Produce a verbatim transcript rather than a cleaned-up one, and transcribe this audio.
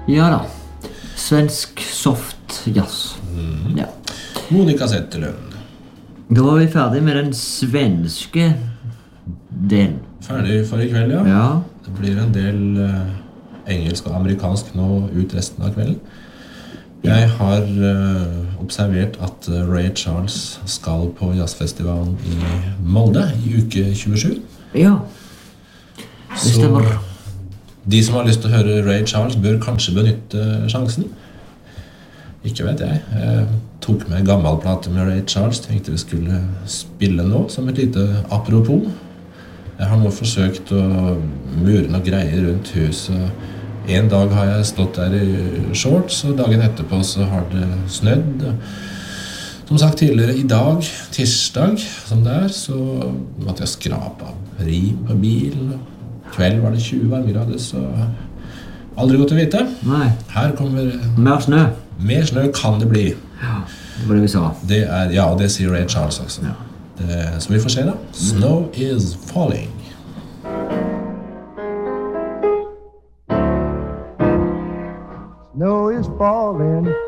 Ja da. Svensk soft jazz. Mm. Ja. Monica Zetterlund. Da var vi ferdig med den svenske delen. Ferdig for i kveld, ja. Ja. Det blir en del uh, engelsk og amerikansk nå ut resten av kvelden. Jeg har uh, observert at uh, Ray Charles skal på jazzfestivalen i Molde i uke tjuesju. Ja. Det stemmer. Så de som har lyst til å høre Ray Charles bør kanskje benytte sjansen. Ikke vet jeg. Jeg tok med en gammel plate med Ray Charles. Tenkte vi skulle spille nå som et lite apropos. Jeg har nå forsøkt å mure noe greier rundt huset. En dag har jeg stått der i shorts, og dagen etterpå så har det snødd. Som sagt tidligere, i dag, tirsdag, som det er, så måtte jeg skrape av rim på bilen. Kveld var det tjue varmegrader, så aldri godt å vite. Nei. Her kommer... Mer snø. Mer snø kan det bli. Ja, det var det vi sa. Det er, ja, det sier Ray Charles også. Ja. Det, så vi får se da. Snow is falling. Snow is falling